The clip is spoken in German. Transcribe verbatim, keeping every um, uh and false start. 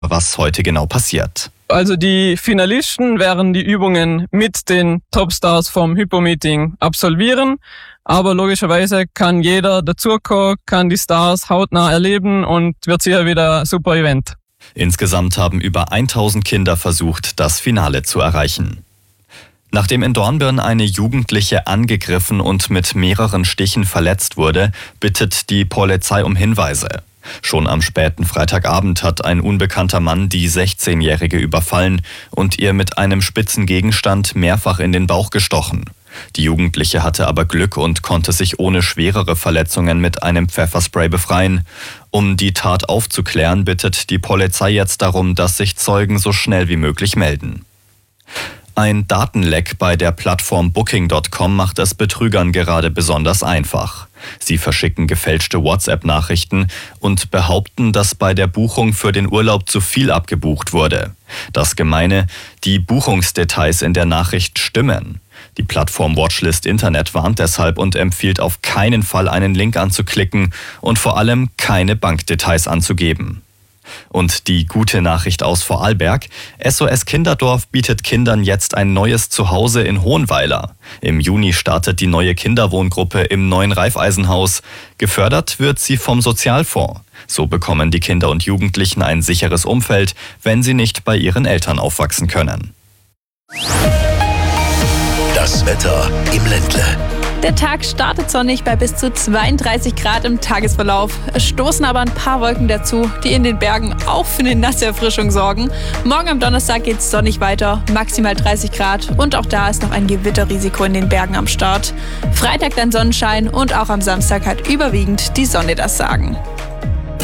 was heute genau passiert. Also die Finalisten werden die Übungen mit den Topstars vom Hypo-Meeting absolvieren. Aber logischerweise kann jeder dazukommen, kann die Stars hautnah erleben und wird sicher wieder ein super Event. Insgesamt haben über tausend Kinder versucht, das Finale zu erreichen. Nachdem in Dornbirn eine Jugendliche angegriffen und mit mehreren Stichen verletzt wurde, bittet die Polizei um Hinweise. Schon am späten Freitagabend hat ein unbekannter Mann die sechzehnjährige überfallen und ihr mit einem spitzen Gegenstand mehrfach in den Bauch gestochen. Die Jugendliche hatte aber Glück und konnte sich ohne schwerere Verletzungen mit einem Pfefferspray befreien. Um die Tat aufzuklären, bittet die Polizei jetzt darum, dass sich Zeugen so schnell wie möglich melden. Ein Datenleck bei der Plattform Booking Punkt com macht es Betrügern gerade besonders einfach. Sie verschicken gefälschte WhatsApp-Nachrichten und behaupten, dass bei der Buchung für den Urlaub zu viel abgebucht wurde. Das Gemeine, die Buchungsdetails in der Nachricht stimmen. Die Plattform Watchlist Internet warnt deshalb und empfiehlt auf keinen Fall einen Link anzuklicken und vor allem keine Bankdetails anzugeben. Und die gute Nachricht aus Vorarlberg: S O S Kinderdorf bietet Kindern jetzt ein neues Zuhause in Hohenweiler. Im Juni startet die neue Kinderwohngruppe im neuen Raiffeisenhaus. Gefördert wird sie vom Sozialfonds. So bekommen die Kinder und Jugendlichen ein sicheres Umfeld, wenn sie nicht bei ihren Eltern aufwachsen können. Das Wetter im Ländle. Der Tag startet sonnig bei bis zu zweiunddreißig Grad im Tagesverlauf. Es stoßen aber ein paar Wolken dazu, die in den Bergen auch für eine nasse Erfrischung sorgen. Morgen am Donnerstag geht es sonnig weiter, maximal dreißig Grad und auch da ist noch ein Gewitterrisiko in den Bergen am Start. Freitag dann Sonnenschein und auch am Samstag hat überwiegend die Sonne das Sagen.